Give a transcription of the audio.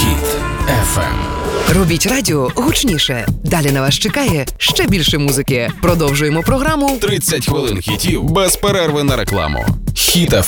Хіт FM. Робіть радіо гучніше. Далі на вас чекає ще більше музики. Продовжуємо програму 30 хвилин хітів без перерви на рекламу. Хіт FM.